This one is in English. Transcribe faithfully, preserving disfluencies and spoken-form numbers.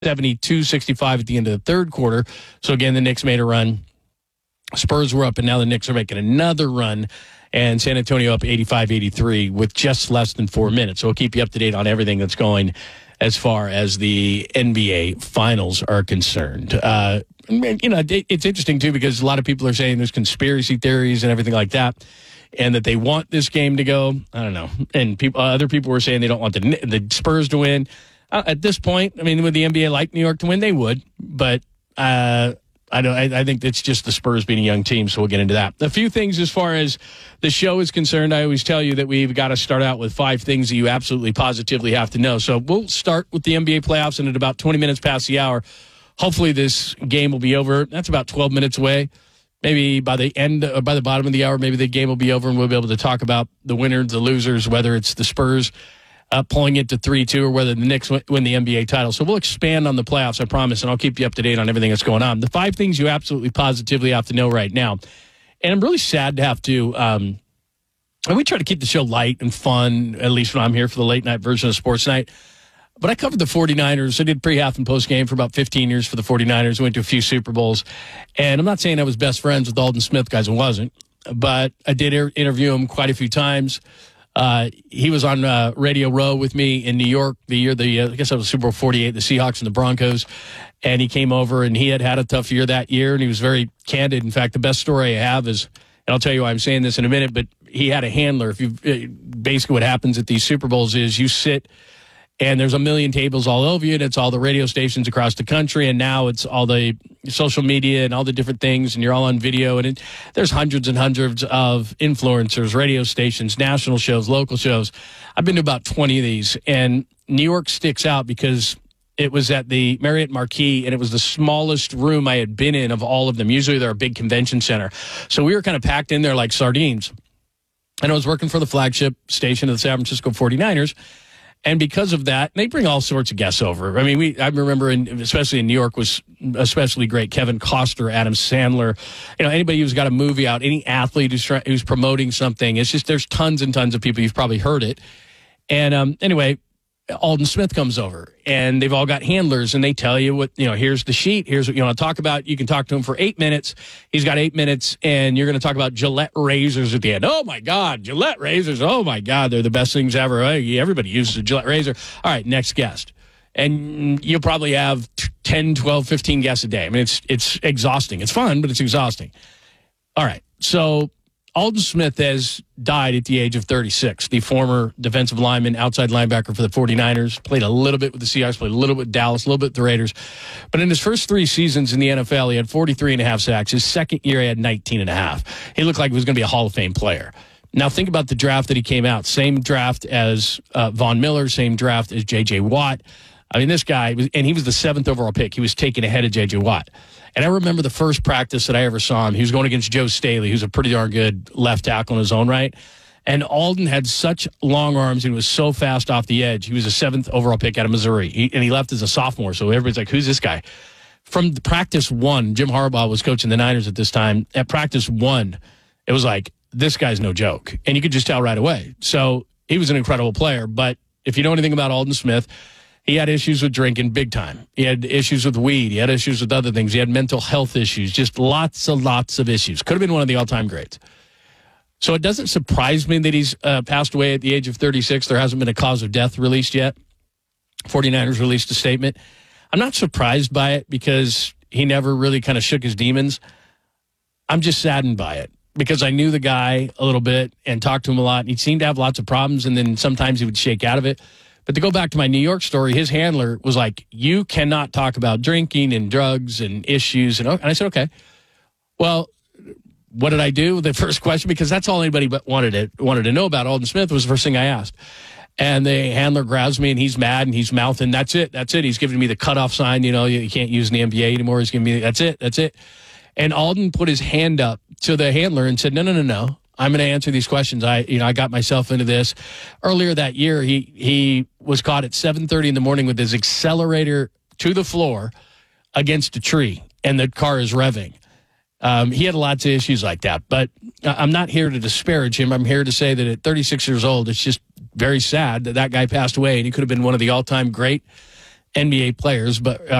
seventy-two sixty-five at the end of the third quarter. So, again, the Knicks made a run. Spurs were up, and now the Knicks are making another run. And San Antonio up eighty-five eighty-three with just less than four minutes. So we'll keep you up to date on everything that's going as far as the N B A Finals are concerned. Uh, you know, it's interesting, too, because a lot of people are saying there's conspiracy theories and everything like that, and that they want this game to go. I don't know. And people, other people were saying they don't want the, the Spurs to win. Uh, at this point, I mean, would the N B A like New York to win? They would. But uh, I don't. I, I think it's just the Spurs being a young team, so we'll get into that. A few things as far as the show is concerned. I always tell you that we've got to start out with five things that you absolutely positively have to know. So we'll start with the N B A playoffs, and at about twenty minutes past the hour, hopefully this game will be over. That's about twelve minutes away. Maybe by the end, or by the bottom of the hour, maybe the game will be over, and we'll be able to talk about the winners, the losers, whether it's the Spurs Uh, pulling it to three two, or whether the Knicks win the N B A title. So we'll expand on the playoffs, I promise, and I'll keep you up to date on everything that's going on. The five things you absolutely positively have to know right now. And I'm really sad to have to, um, and we try to keep the show light and fun, at least when I'm here for the late night version of Sports Night. But I covered the 49ers. I did pre-half and post-game for about fifteen years for the 49ers. Went to a few Super Bowls. And I'm not saying I was best friends with Aldon Smith, guys, I wasn't. But I did er- interview him quite a few times. Uh, he was on uh, Radio Row with me in New York the year, the uh, I guess that was Super Bowl forty-eight, the Seahawks and the Broncos. And he came over, and he had had a tough year that year, and he was very candid. In fact, the best story I have is, and I'll tell you why I'm saying this in a minute, but he had a handler. If you basically what happens at these Super Bowls is you sit, and there's a million tables all over you, and it's all the radio stations across the country, and now it's all the social media and all the different things, and you're all on video, and it, there's hundreds and hundreds of influencers, radio stations, national shows, local shows. I've been to about twenty of these, and New York sticks out because it was at the Marriott Marquis, and it was the smallest room I had been in of all of them. Usually they're a big convention center. So we were kind of packed in there like sardines. And I was working for the flagship station of the San Francisco 49ers. And because of that, they bring all sorts of guests over. I mean, we I remember, in, especially in New York, was especially great. Kevin Costner, Adam Sandler, you know, anybody who's got a movie out, any athlete who's try, who's promoting something. It's just there's tons and tons of people. You've probably heard it. And um, anyway, Aldon Smith comes over, and they've all got handlers, and they tell you what, you know, here's the sheet. Here's what you want to talk about. You can talk to him for eight minutes. He's got eight minutes, and you're going to talk about Gillette razors at the end. Oh, my God, Gillette razors. Oh, my God, they're the best things ever. Everybody uses a Gillette razor. All right, next guest. And you'll probably have ten, twelve, fifteen guests a day. I mean, it's it's exhausting. It's fun, but it's exhausting. All right, so Aldon Smith has died at the age of thirty-six, the former defensive lineman, outside linebacker for the 49ers, played a little bit with the Seahawks, played a little bit with Dallas, a little bit with the Raiders. But in his first three seasons in the N F L, he had forty-three and a half sacks. His second year, he had nineteen and a half. He looked like he was going to be a Hall of Fame player. Now, think about the draft that he came out. Same draft as uh, Von Miller, same draft as J J. Watt. I mean, this guy, was, and he was the seventh overall pick. He was taken ahead of J J. Watt. And I remember the first practice that I ever saw him. He was going against Joe Staley, who's a pretty darn good left tackle in his own right. And Aldon had such long arms and was so fast off the edge. He was a seventh overall pick out of Missouri. He, and he left as a sophomore, so everybody's like, who's this guy? From the practice one, Jim Harbaugh was coaching the Niners at this time. At practice one, it was like, this guy's no joke. And you could just tell right away. So he was an incredible player. But if you know anything about Aldon Smith, he had issues with drinking big time. He had issues with weed. He had issues with other things. He had mental health issues, just lots and lots of issues. Could have been one of the all-time greats. So it doesn't surprise me that he's uh, passed away at the age of thirty-six. There hasn't been a cause of death released yet. 49ers released a statement. I'm not surprised by it because he never really kind of shook his demons. I'm just saddened by it because I knew the guy a little bit and talked to him a lot. He seemed to have lots of problems, and then sometimes he would shake out of it. But to go back to my New York story, his handler was like, you cannot talk about drinking and drugs and issues. And, and I said, okay. Well, what did I do? The first question, because that's all anybody but wanted to, wanted to know about Aldon Smith, was the first thing I asked. And the handler grabs me, and he's mad, and he's mouthing, that's it, that's it. He's giving me the cutoff sign, you know, you can't use in the N B A anymore. He's giving me, that's it, that's it. And Aldon put his hand up to the handler and said, no, no, no, no. I'm going to answer these questions. I, you know, I got myself into this earlier that year. He he was caught at seven thirty in the morning with his accelerator to the floor against a tree, and the car is revving. Um, he had lots of issues like that, but I'm not here to disparage him. I'm here to say that at thirty-six years old, it's just very sad that that guy passed away, and he could have been one of the all-time great N B A players, but